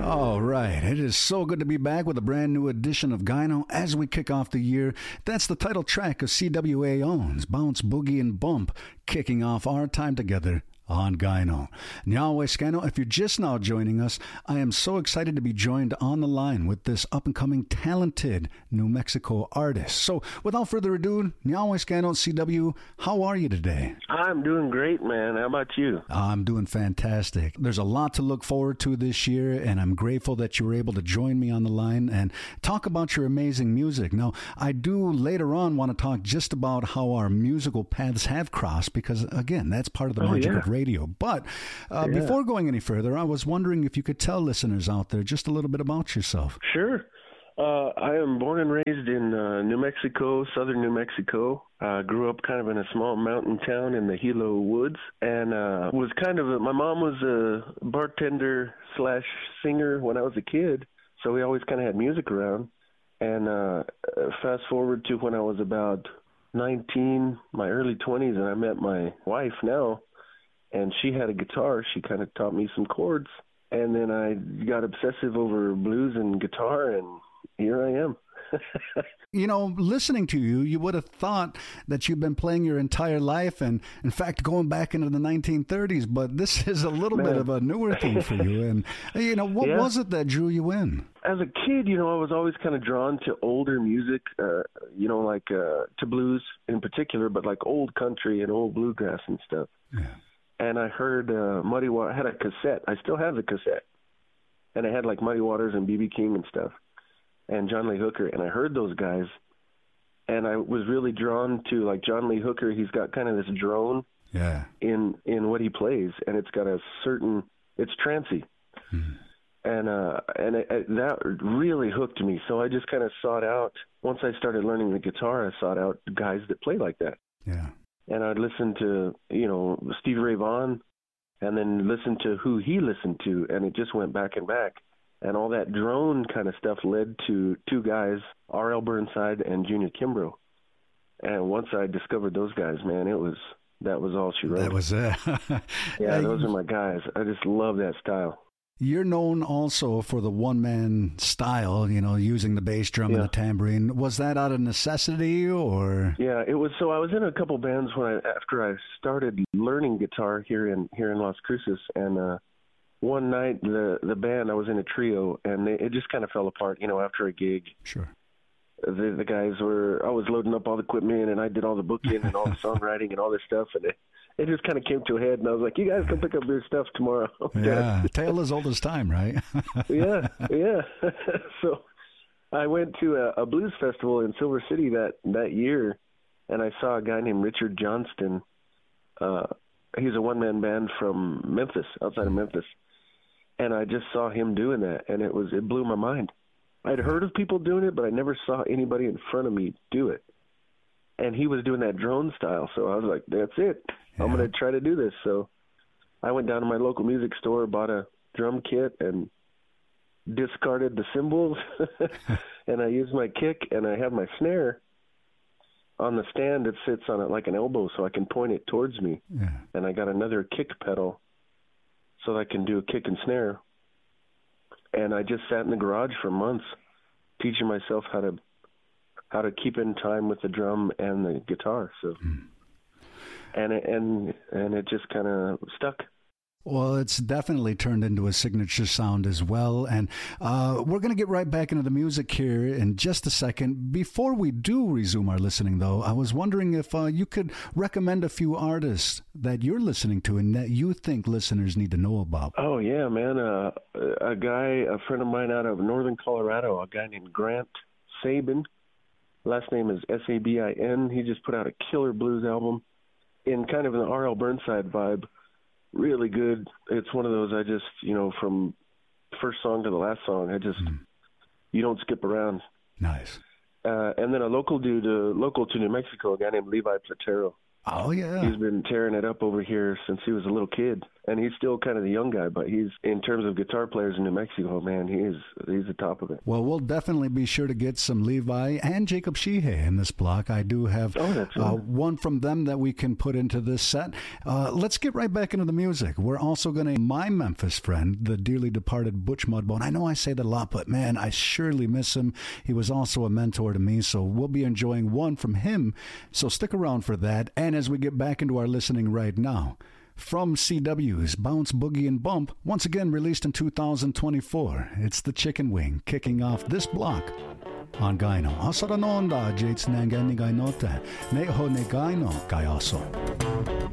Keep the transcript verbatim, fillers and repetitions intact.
All right. It is so good to be back with a brand new edition of Gyno as we kick off the year. That's the title track of C W A O's Bounce, Boogie, and Bump, kicking off our time together on Gyno. Nyahweh Scano, if you're just now joining us, I am so excited to be joined on the line with this up-and-coming talented New Mexico artist. So, without further ado, Nyahweh Scano, C W, how are you today? I'm doing great, man. How about you? I'm doing fantastic. There's a lot to look forward to this year, and I'm grateful that you were able to join me on the line and talk about your amazing music. Now, I do later on want to talk just about how our musical paths have crossed, because, again, that's part of the oh, magic yeah. of radio. But uh, yeah. before going any further, I was wondering if you could tell listeners out there just a little bit about yourself. Sure. Uh, I am born and raised in uh, New Mexico, southern New Mexico. Uh, grew up kind of in a small mountain town in the Gila Woods, and uh, was kind of a, my mom was a bartender slash singer when I was a kid, so we always kind of had music around. And uh, fast forward to when I was about nineteen, my early twenties, and I met my wife now. And she had a guitar. She kind of taught me some chords. And then I got obsessive over blues and guitar, and here I am. You know, listening to you, you would have thought that you've been playing your entire life, and in fact, going back into the nineteen thirties. But this is a little Man. bit of a newer thing for you. And, you know, what yeah. was it that drew you in? As a kid, you know, I was always kind of drawn to older music, uh, you know, like uh, to blues in particular, but like old country and old bluegrass and stuff. Yeah. And I heard uh, Muddy Waters. I had a cassette. I still have the cassette. And I had like Muddy Waters and B B King and stuff, and John Lee Hooker. And I heard those guys, and I was really drawn to like John Lee Hooker. He's got kind of this drone yeah. in in what he plays, and it's got a certain. It's trancy, hmm. and uh, and it, it, that really hooked me. So I just kind of sought out. Once I started learning the guitar, I sought out guys that play like that. Yeah. And I'd listen to, you know, Stevie Ray Vaughan, and then listen to who he listened to, and it just went back and back. And all that drone kind of stuff led to two guys, R L Burnside and Junior Kimbrough. And once I discovered those guys, man, it was, that was all she wrote. That was it. Yeah, those are my guys. I just love that style. You're known also for the one-man style, you know, using the bass drum yeah. and the tambourine. Was that out of necessity, or? Yeah, it was. So I was in a couple bands when I, after I started learning guitar here in here in Las Cruces, and uh, one night the the band, I was in a trio, and they, it just kind of fell apart, you know, after a gig. Sure. The the guys were, I was loading up all the equipment, and I did all the booking and all the songwriting and all this stuff, and it, it just kind of came to a head, and I was like, you guys can pick up your stuff tomorrow. Yeah, tale as old as time, right? yeah, yeah. So I went to a, a blues festival in Silver City that, that year, and I saw a guy named Richard Johnston. Uh, he's a one-man band from Memphis, outside of Memphis, and I just saw him doing that, and it was it blew my mind. I'd heard of people doing it, but I never saw anybody in front of me do it. And he was doing that drone style, so I was like, that's it. I'm yeah. going to try to do this. So I went down to my local music store, bought a drum kit, and discarded the cymbals. And I used my kick, and I have my snare on the stand. It sits on it like an elbow, so I can point it towards me. Yeah. And I got another kick pedal so that I can do a kick and snare. And I just sat in the garage for months teaching myself how to how to keep in time with the drum and the guitar. So, mm. and it, and and it just kind of stuck. Well, it's definitely turned into a signature sound as well. And uh, we're going to get right back into the music here in just a second. Before we do resume our listening, though, I was wondering if uh, you could recommend a few artists that you're listening to and that you think listeners need to know about. Oh, yeah, man. Uh, a guy, a friend of mine out of northern Colorado, a guy named Grant Sabin. Last name is S A B I N. He just put out a killer blues album in kind of an R L Burnside vibe. Really good. It's one of those I just, you know, from first song to the last song, I just, mm. you don't skip around. Nice. Uh, and then a local dude, uh, local to New Mexico, a guy named Levi Platero. Oh, yeah. He's been tearing it up over here since he was a little kid. and he's still kind of the young guy, but he's, in terms of guitar players in New Mexico, man, he is he's the top of it. Well, we'll definitely be sure to get some Levi and Jacob Sheehy in this block. I do have oh, that's uh, one from them that we can put into this set. Uh, let's get right back into the music. We're also going to, my Memphis friend, the dearly departed Butch Mudbone. I know I say that a lot, but man, I surely miss him. He was also a mentor to me, so we'll be enjoying one from him. So stick around for that. And as we get back into our listening right now, from C W's Bounce, Boogie, and Bump, once again released in two thousand twenty-four, it's the Chicken Wing kicking off this block on Gaino. Asara no onda, Jates Nangani Gainote, Neho ne Gaino Gayaso.